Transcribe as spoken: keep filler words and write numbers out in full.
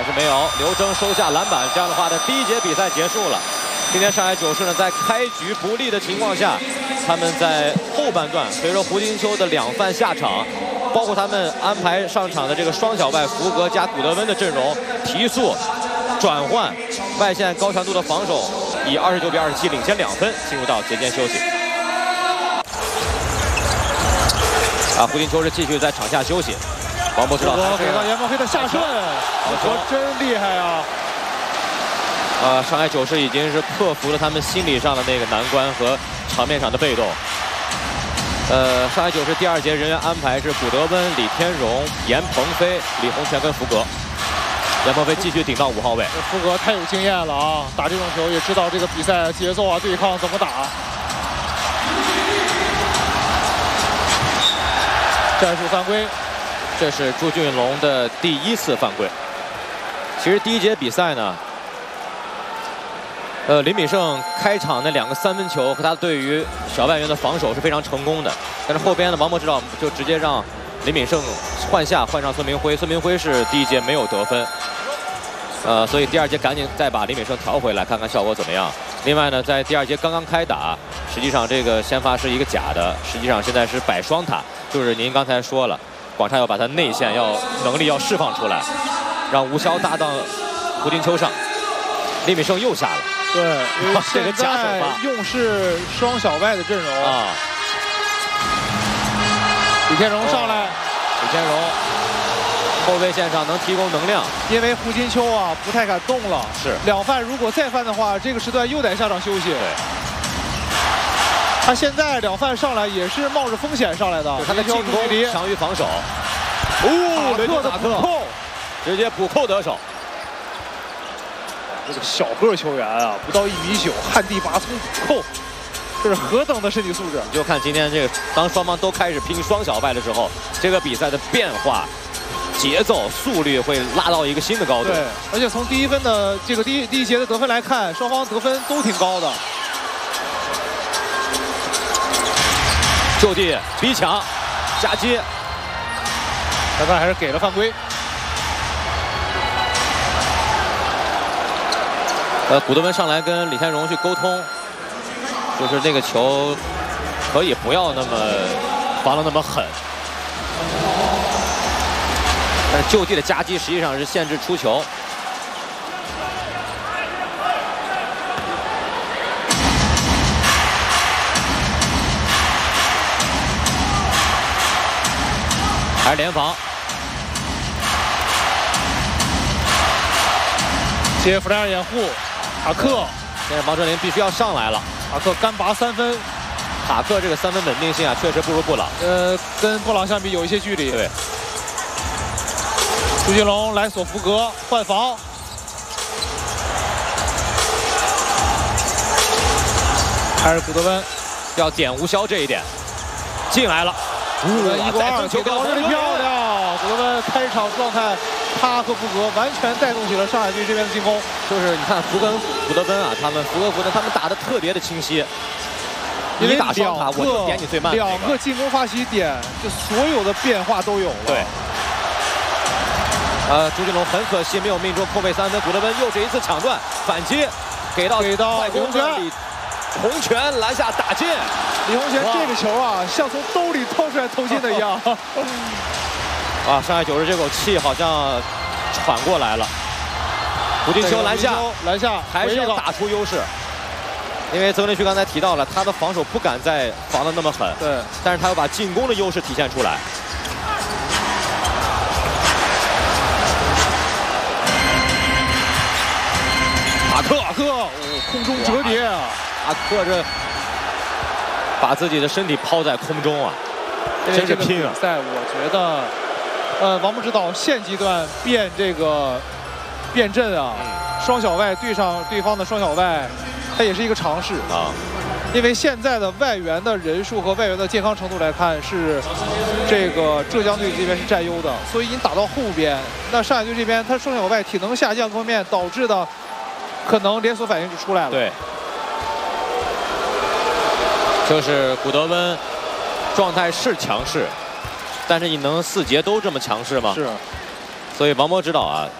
还是没有。刘铮收下篮板，这样的话呢，第一节比赛结束了。今天上海九市呢，在开局不利的情况下，他们在后半段随着胡金秋的两犯下场，包括他们安排上场的这个双小外福格加古德温的阵容提速、转换、外线高强度的防守，以二十九比二十七领先两分，进入到节间休息。啊，胡金秋是继续在场下休息。王博知道给到严梦飞的下顺，我真厉害啊！ 呃，上海九市已经是克服了他们心理上的那个难关和场面上的被动。呃，上海九市第二节人员安排是古德温、李天荣、严鹏飞、李洪权跟福格。严鹏飞继续顶到五号位。 福格太有经验了啊，打这种球也知道这个比赛节奏啊、对抗怎么打。战术犯规， 这是朱俊龙的第一次犯规。其实第一节比赛呢。呃，林炳胜开场那两个三分球和他对于小外援的防守是非常成功的，但是后边呢，王博指导就直接让林炳胜换下，换上孙明辉。孙明辉是第一节没有得分，呃，所以第二节赶紧再把林炳胜调回来，看看效果怎么样。另外呢，在第二节刚刚开打，实际上这个先发是一个假的，实际上现在是摆双塔，就是您刚才说了，广厦要把他内线要能力要释放出来，让吴骁搭档胡金秋上，林炳胜又下了。 对，因为现在用是双小外的阵容啊。李天荣上来， 李天荣后卫线上能提供能量， 因为胡金秋啊不太敢动了。 是两犯如果再犯的话，这个时段又得下场休息。 对， 他现在两犯上来也是冒着风险上来的， 他的进攻强于防守。 哦，雷克的补扣， 直接补扣得手。 这个小个球员啊，不到一米九，旱地拔葱补扣，这是何等的身体素质！ 你就看今天这个，当双方都开始拼双小外的时候，这个比赛的变化、节奏、速率会拉到一个新的高度。 对，而且从第一分的这个第一第一节的得分来看，双方得分都挺高的。 就地逼抢，夹击， 裁判还是给了犯规。 呃，古德温上来跟李天荣去沟通，就是那个球可以不要那么防得那么狠，但是就地的夹击实际上是限制出球。还是联防。 接弗莱尔掩护。塔克， 现在王哲林必须要上来了。 塔克干拔三分， 塔克这个三分稳定性啊，确实不如布朗。 呃，跟布朗相比有一些距离。 对。 朱俊龙来索福格换防，还是古德温要点吴骁这一点，进来了。 哇，一过二，球高这里漂亮！古德温开场状态。他和福格完全带动起了上海队这边的进攻， 就是你看福格跟古德温啊，他们福格福德他们打得特别的清晰。 因为你打双塔，我就点你最慢的、那个。 两个进攻发起点，就所有的变化都有了。 对。呃，朱俊龙很可惜没有命中空位三分，古德温又是一次抢断反击，给到给到李洪权， 李洪权篮下打进。 李洪权这个球啊，像从兜里掏出来投进的一样。 啊，上海九市这口气好像喘过来了。胡金秋篮下， 篮下还是要打出优势。因为曾林旭刚才提到了，他的防守不敢再防得那么狠， 对， 但是他要把进攻的优势体现出来。塔克， 塔克，哦，空中折叠啊！ 塔克这把自己的身体抛在空中啊，真是拼啊！ 在我觉得。呃，王博指导现阶段变这个变阵啊，嗯、双小外对上对方的双小外，它也是一个尝试啊。因为现在的外援的人数和外援的健康程度来看，是这个浙江队这边是占优的，所以你打到后边，那上海队这边他双小外体能下降方面导致的可能连锁反应就出来了。 对，就是古德温状态是强势。但是你能四节都这么强势吗？ 是， 所以王博指导啊，